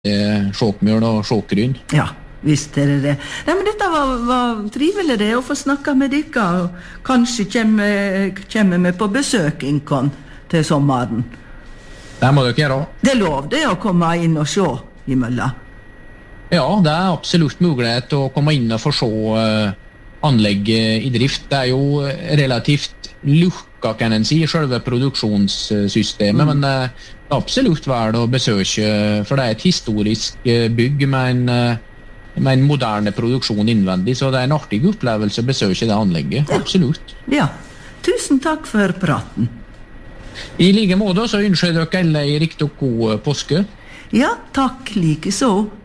sjåkmjøl og sjåkryn. Ja, visst det. Nei, men dette var trivelig det, å få snakke med dere, og kanskje kommer vi på besøk innkon til sommeren. Det må dere gjøre. Det lov det å komme inn og se i mølla. Ja, det absolutt mulighet å komme inn og få se anlegget i drift. Det jo relativt lukka, kan en si, selve produksjonssystemet, men det absolutt verdt å besøke, for det et historisk bygg med en moderne produksjon innvendig, så det en artig opplevelse å besøke det anlegget, absolutt. Ja, tusen takk for praten. I like måte så ønsker dere alle en riktig god påske. Ja, takk like så.